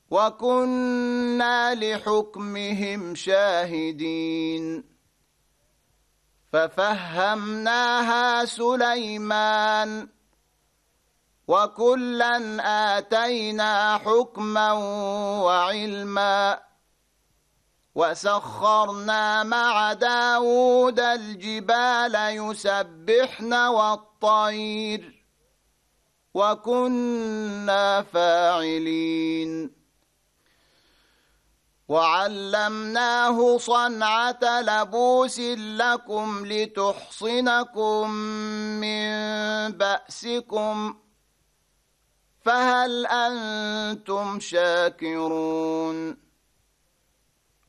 وكنا لحكمهم شاهدين ففهمناها سليمان وكلا آتينا حكما وعلما وسخرنا مع داود الجبال يسبحن والطير وكنا فاعلين وعلمناه صنعة لبوس لكم لتحصنكم من بأسكم فهل أنتم شاكرون